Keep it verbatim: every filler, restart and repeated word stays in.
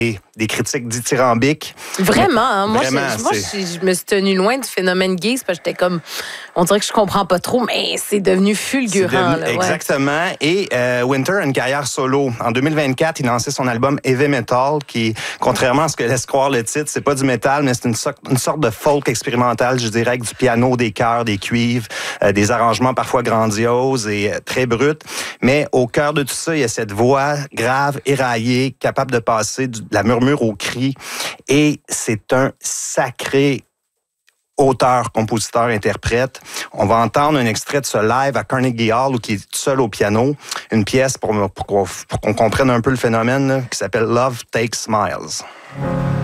des critiques dithyrambiques. Vraiment, hein? Moi, Vraiment, je, moi je, je me suis tenue loin du phénomène gaze parce que j'étais comme, on dirait que je comprends pas trop, mais c'est devenu fulgurant. C'est devenu, là, ouais. Exactement. Et euh, Winter a une carrière solo. En deux mille vingt-quatre, il lançait son album Heavy Metal, qui, contrairement à ce que laisse croire le titre, c'est pas du métal, mais c'est une, so- une sorte de folk expérimental, je dirais, avec du piano, des chœurs, des cuivres, euh, des arrangements parfois grandioses et euh, très bruts. Mais au cœur de tout ça, il y a cette voix grave, éraillée, capable de passer du, de la murmure au cri. Et c'est un sacré auteur, compositeur, interprète. On va entendre un extrait de ce live à Carnegie Hall où il est seul au piano. Une pièce pour, pour, qu'on, pour qu'on comprenne un peu le phénomène là, qui s'appelle Love Takes Smiles.